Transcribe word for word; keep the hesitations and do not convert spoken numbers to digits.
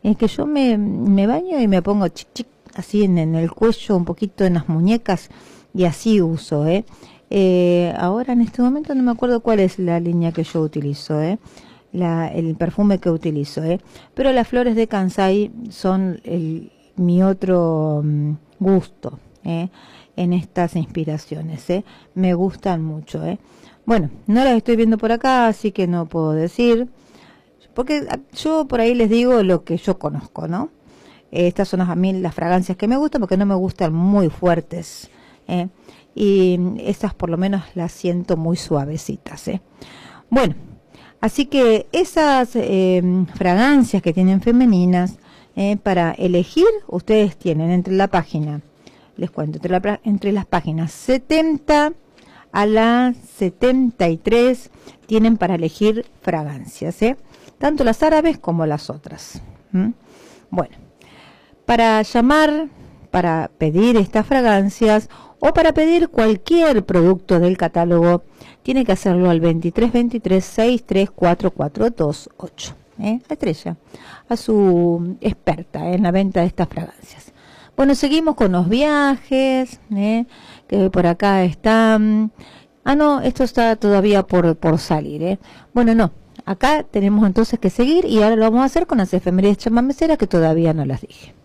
Es que yo me, me baño y me pongo chic, chic, así en, en el cuello, un poquito en las muñecas, y así uso, ¿eh? Eh, ahora en este momento no me acuerdo cuál es la línea que yo utilizo, ¿eh? La, el perfume que utilizo, ¿eh? Pero las flores de Kansai son el, mi otro um, gusto, ¿eh? En estas inspiraciones, ¿eh? Me gustan mucho, ¿eh? Bueno, no las estoy viendo por acá, así que no puedo decir, porque yo por ahí les digo lo que yo conozco, ¿no? Eh, estas son a mí las fragancias que me gustan, porque no me gustan muy fuertes, ¿eh? Y estas por lo menos las siento muy suavecitas, ¿eh? Bueno, así que esas eh, fragancias que tienen femeninas, eh, para elegir, ustedes tienen entre la página, les cuento, entre, la, entre las páginas setenta a la setenta y tres, tienen para elegir fragancias, ¿eh? Tanto las árabes como las otras. ¿Mm? Bueno, para llamar, para pedir estas fragancias o para pedir cualquier producto del catálogo, tiene que hacerlo al veintitrés veintitrés sesenta y tres cuatrocientos cuarenta y dos ocho. ¿Eh? A Estrella, a su experta en la venta de estas fragancias. Bueno, seguimos con los viajes, ¿eh? Que por acá están. Ah, no, esto está todavía por, por salir, ¿eh? Bueno, no, acá tenemos entonces que seguir, y ahora lo vamos a hacer con las efemérides chamameceras, que todavía no las dije.